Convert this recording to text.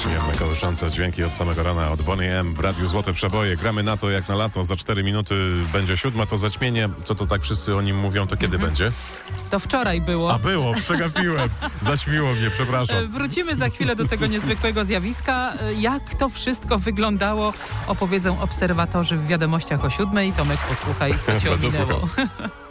Przyjemne, kołyszące dźwięki od samego rana od Boney M. w Radiu Złote Przeboje. Gramy na to jak na lato. Za 4 minuty będzie 7, to zaćmienie. Co to tak wszyscy o nim mówią, to kiedy będzie? To wczoraj było. A było, przegapiłem. Zaćmiło mnie, przepraszam. Wrócimy za chwilę do tego niezwykłego zjawiska. Jak to wszystko wyglądało, opowiedzą obserwatorzy w wiadomościach o 7. Tomek, posłuchaj, co cię Będę ominęło. słuchał.